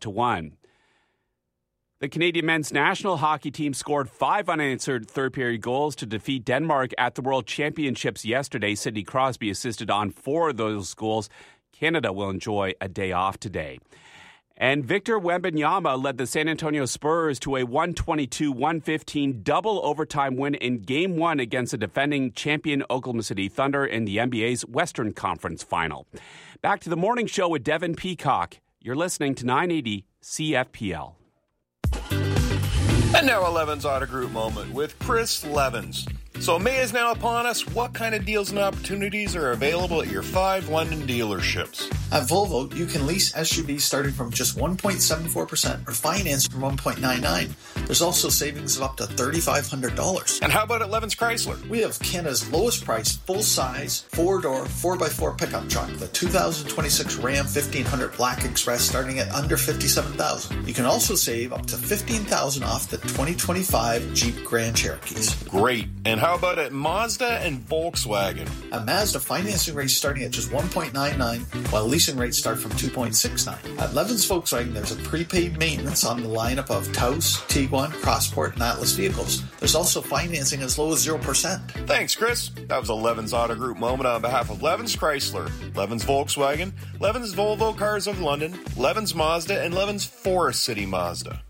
6-1. The Canadian men's national hockey team scored 5 unanswered third-period goals to defeat Denmark at the World Championships yesterday. Sidney Crosby assisted on 4 of those goals. Canada will enjoy a day off today. And Victor Wembanyama led the San Antonio Spurs to a 122-115 double overtime win in Game 1 against the defending champion Oklahoma City Thunder in the NBA's Western Conference Final. Back to the morning show with Devin Peacock. You're listening to 980 CFPL. And now a Levens Auto Group moment with Chris Levens. So May is now upon us. What kind of deals and opportunities are available at your 5 London dealerships? At Volvo, you can lease SUVs starting from just 1.74% or finance from 1.99%. There's also savings of up to $3,500. And how about at Levens Chrysler? We have Canada's lowest priced, full-size, 4-door, 4x4 pickup truck, the 2026 Ram 1500 Black Express starting at under $57,000. You can also save up to $15,000 off the 2025 Jeep Grand Cherokees. Great. And how about at Mazda and Volkswagen? At Mazda, financing rates starting at just 1.99%, while leasing rates start from 2.69%. At Levens Volkswagen, there's a prepaid maintenance on the lineup of Taos, Tiguan, Crossport, and Atlas vehicles. There's also financing as low as 0%. Thanks, Chris. That was a Levens Auto Group moment on behalf of Levens Chrysler, Levens Volkswagen, Levens Volvo Cars of London, Levens Mazda, and Levens Forest City Mazda.